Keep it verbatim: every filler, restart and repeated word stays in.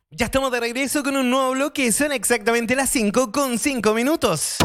Ya estamos de regreso con un nuevo bloque, son exactamente las cinco con cinco minutos.